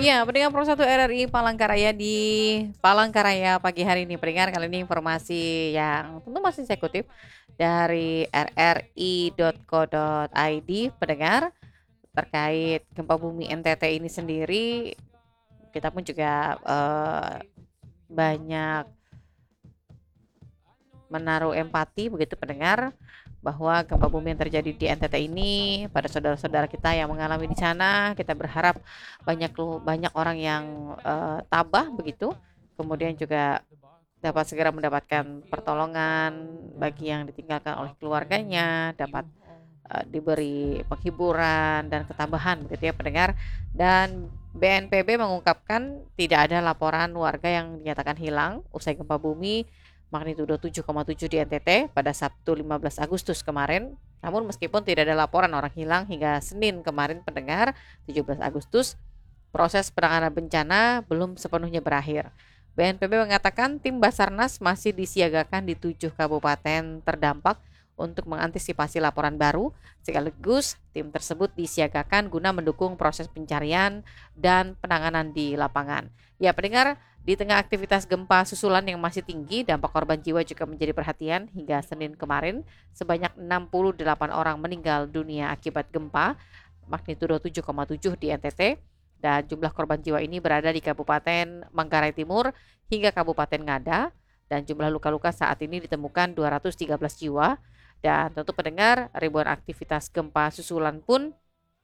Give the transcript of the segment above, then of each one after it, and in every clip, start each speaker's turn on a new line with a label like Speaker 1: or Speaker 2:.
Speaker 1: Iya, pendengar Pro 1 RRI Palangkaraya di Palangkaraya pagi hari ini. Pendengar, kali ini informasi yang tentu masih saya kutip dari rri.co.id. Pendengar, terkait gempa bumi NTT ini sendiri, kita pun juga banyak menaruh empati begitu pendengar, bahwa gempa bumi yang terjadi di NTT ini pada saudara-saudara kita yang mengalami di sana, kita berharap banyak orang yang tabah begitu, kemudian juga dapat segera mendapatkan pertolongan bagi yang ditinggalkan oleh keluarganya, dapat diberi penghiburan dan ketabahan begitu ya pendengar. Dan BNPB mengungkapkan tidak ada laporan warga yang dinyatakan hilang usai gempa bumi magnitudo 7,7 di NTT pada Sabtu 15 Agustus kemarin. Namun meskipun tidak ada laporan orang hilang hingga Senin kemarin pendengar 17 Agustus, proses penanganan bencana belum sepenuhnya berakhir. BNPB mengatakan tim Basarnas masih disiagakan di 7 kabupaten terdampak untuk mengantisipasi laporan baru, sekaligus tim tersebut disiagakan guna mendukung proses pencarian dan penanganan di lapangan. Ya pendengar, di tengah aktivitas gempa susulan yang masih tinggi, dampak korban jiwa juga menjadi perhatian. Hingga Senin kemarin, sebanyak 68 orang meninggal dunia akibat gempa magnitudo 7,7 di NTT. Dan jumlah korban jiwa ini berada di Kabupaten Manggarai Timur hingga Kabupaten Ngada. Dan jumlah luka-luka saat ini ditemukan 213 jiwa. Dan tentu pendengar, ribuan aktivitas gempa susulan pun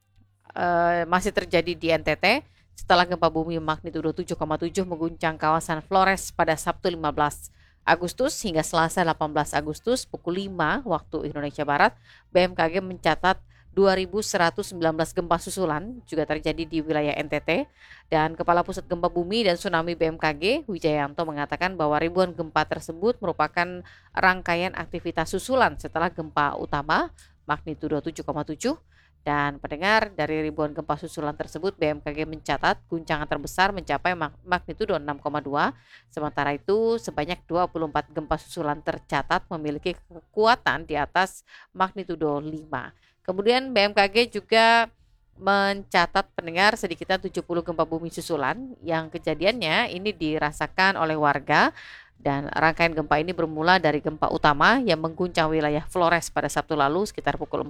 Speaker 1: masih terjadi di NTT setelah gempa bumi magnitudo 7,7 mengguncang kawasan Flores pada Sabtu 15 Agustus hingga Selasa 18 Agustus pukul 5 waktu Indonesia Barat. BMKG mencatat 2.119 gempa susulan juga terjadi di wilayah NTT, dan Kepala Pusat Gempa Bumi dan Tsunami BMKG Wijayanto mengatakan bahwa ribuan gempa tersebut merupakan rangkaian aktivitas susulan setelah gempa utama magnitudo 7,7. Dan pendengar, dari ribuan gempa susulan tersebut BMKG mencatat guncangan terbesar mencapai magnitudo 6,2. Sementara itu sebanyak 24 gempa susulan tercatat memiliki kekuatan di atas magnitudo 5. Kemudian BMKG juga mencatat pendengar sedikitnya 70 gempa bumi susulan yang kejadiannya ini dirasakan oleh warga. Dan rangkaian gempa ini bermula dari gempa utama yang mengguncang wilayah Flores pada Sabtu lalu sekitar pukul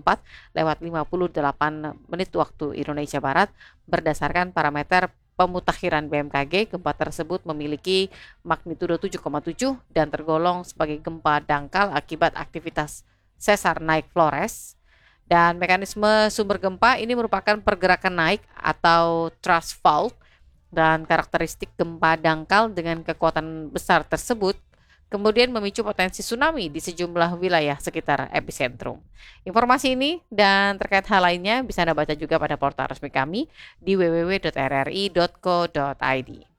Speaker 1: 4:58 waktu Indonesia Barat. Berdasarkan parameter pemutakhiran BMKG, gempa tersebut memiliki magnitudo 7,7 dan tergolong sebagai gempa dangkal akibat aktivitas sesar naik Flores. Dan mekanisme sumber gempa ini merupakan pergerakan naik atau thrust fault, dan karakteristik gempa dangkal dengan kekuatan besar tersebut kemudian memicu potensi tsunami di sejumlah wilayah sekitar epicentrum. Informasi ini dan terkait hal lainnya bisa Anda baca juga pada portal resmi kami di www.rri.co.id.